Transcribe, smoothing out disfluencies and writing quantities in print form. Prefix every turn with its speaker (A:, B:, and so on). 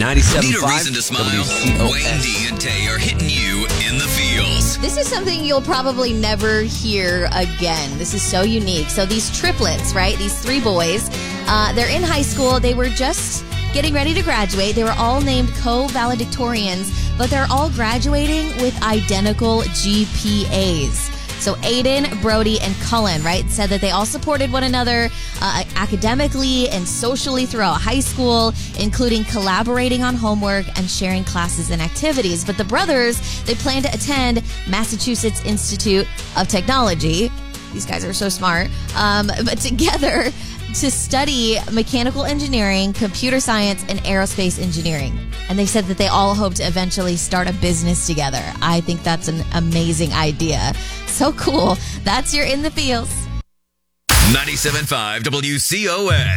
A: 97.5
B: Need a reason to smile?
A: WCOS.
B: Wayne D and Tay are hitting you in the feels.
C: This is something you'll probably never hear again. This is so unique. So these triplets, right? These three boys, they're in high school. They were just getting ready to graduate. They were all named co-valedictorians, but they're all graduating with identical GPAs. So Aiden, Brody, and Cullen, right, said that they all supported one another academically and socially throughout high school, including collaborating on homework and sharing classes and activities. But the brothers, they plan to attend Massachusetts Institute of Technology. These guys are so smart. But together to study mechanical engineering, computer science, and aerospace engineering. And they said that they all hope to eventually start a business together. I think that's an amazing idea. So cool. That's your In the Feels.
B: 97.5 WCOS.